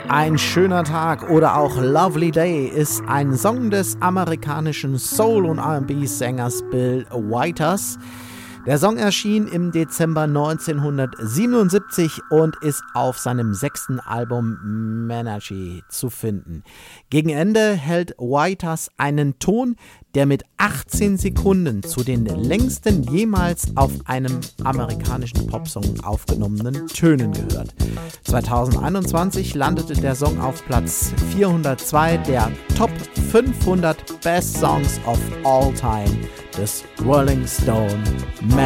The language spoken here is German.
Ein schöner Tag oder auch Lovely Day ist ein Song des amerikanischen Soul- und R&B-Sängers Bill Withers. Der Song erschien im Dezember 1977 und ist auf seinem 6. Album Menagerie zu finden. Gegen Ende hält Withers einen Ton, der mit 18 Sekunden zu den längsten jemals auf einem amerikanischen Popsong aufgenommenen Tönen gehört. 2021 landete der Song auf Platz 402 der Top 500 Best Songs of All Time des Rolling Stone Magazine.